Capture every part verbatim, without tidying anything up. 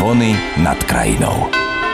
Zvony nad krajinou.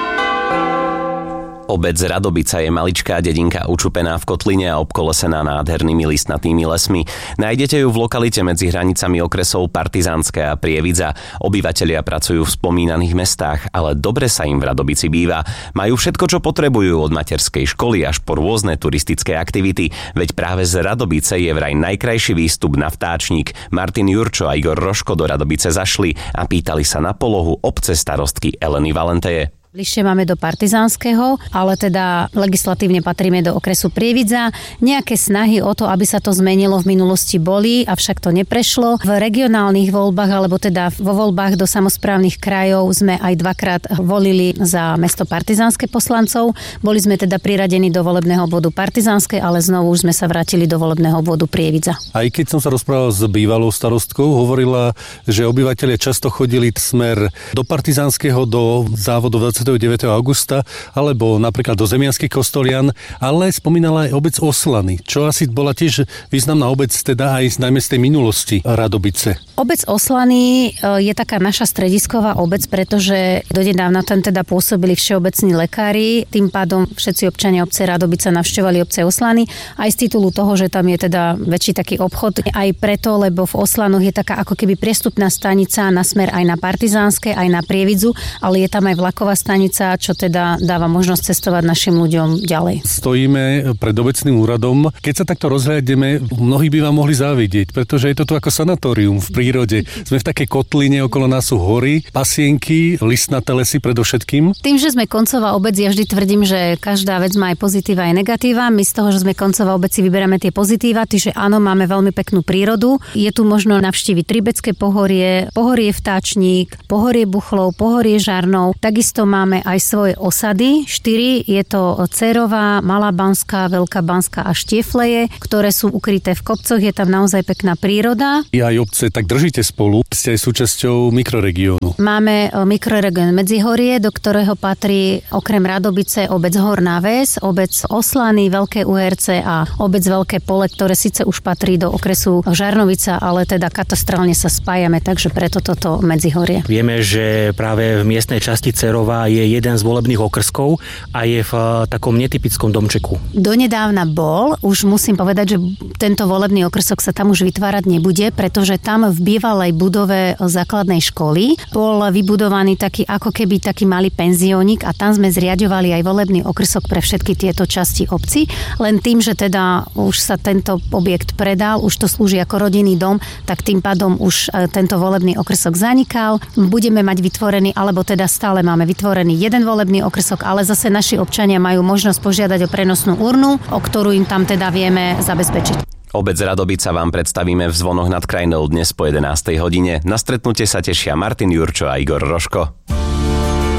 Obec Radobica je maličká dedinka učupená v kotline a obkolesená nádhernými listnatými lesmi. Nájdete ju v lokalite medzi hranicami okresov Partizánske a Prievidza. Obyvatelia pracujú v spomínaných mestách, ale dobre sa im v Radobici býva. Majú všetko, čo potrebujú, od materskej školy až po rôzne turistické aktivity. Veď práve z Radobice je vraj najkrajší výstup na vtáčnik. Martin Jurčo a Igor Roško do Radobice zašli a pýtali sa na polohu obce starostky Eleny Valenteje. Bližšie máme do Partizánskeho, ale teda legislatívne patríme do okresu Prievidza. Nejaké snahy o to, aby sa to zmenilo, v minulosti boli, avšak to neprešlo. V regionálnych voľbách, alebo teda vo voľbách do samosprávnych krajov sme aj dvakrát volili za mesto Partizánske poslancov. Boli sme teda priradení do volebného obvodu Partizánske, ale znovu už sme sa vrátili do volebného obvodu Prievidza. Aj keď som sa rozprával s bývalou starostkou, hovorila, že obyvatelia často chodili smer do Partizánskeho, do závodu dvadsiateho deviateho augusta, alebo napríklad do Zemianskych Kostolian, ale spomínala aj obec Oslany, čo asi bola tiež významná obec, teda aj najmä z tej minulosti Radobice. Obec Oslany je taká naša stredisková obec, pretože donedávna tam teda pôsobili všeobecní lekári, tým pádom všetci občania obce Radobica navštevovali obce Oslany, aj z titulu toho, že tam je teda väčší taký obchod, aj preto, lebo v Oslanoch je taká ako keby priestupná stanica na smer aj na Partizánske, aj na Prievidzu, ale je tam aj vlaková stanica, čo teda dáva možnosť cestovať našim ľuďom ďalej. Stojíme pred obecným úradom. Keď sa takto rozhľadneme, mnohí by vám mohli závidieť, pretože je to tu ako sanatórium v prírode. Sme v takej kotline, okolo nás sú hory, pasienky, listnaté lesy predovšetkým. Tým, že sme koncová obec, ja vždy tvrdím, že každá vec má aj pozitíva, aj negatíva. My z toho, že sme koncová obec, si vyberáme tie pozitíva, čiže áno, máme veľmi peknú prírodu. Je tu možno navštíviť Tribecké pohorie, pohorie Vtáčnik, pohorie Buchlov, pohorie Žarnov. Takisto máme aj svoje osady, štyri, je to Cerová, Malá Banská, Veľká Banská a Štiefleje, ktoré sú ukryté v kopcoch, je tam naozaj pekná príroda. I aj obce tak držíte spolu, ste aj súčasťou mikroregiónu. Máme mikroregión Medzihorie, do ktorého patrí okrem Radobice obec Horná Ves, obec Oslany, Veľké Uherce a obec Veľké Pole, ktoré síce už patrí do okresu Žarnovica, ale teda katastrálne sa spájame, takže preto toto Medzihorie. Vieme, že práve v miestnej časti Cerová je jeden z volebných okrskov a je v takom netypickom domčeku. Donedávna bol, už musím povedať, že tento volebný okrsok sa tam už vytvárať nebude, pretože tam v bývalej budove základnej školy bol vybudovaný taký ako keby taký malý penziónik a tam sme zriaďovali aj volebný okrsok pre všetky tieto časti obci. Len tým, že teda už sa tento objekt predal, už to slúži ako rodinný dom, tak tým pádom už tento volebný okrsok zanikal. Budeme mať vytvorený, alebo teda stále máme vytvorený jeden volebný okrsok, ale zase naši občania majú možnosť požiadať o prenosnú urnu, o ktorú im tam teda vieme zabezpečiť. Obec Radobica vám predstavíme v Zvonoch nad krajinou dnes po jedenástej hodine. Na stretnutie sa tešia Martin Jurčo a Igor Roško.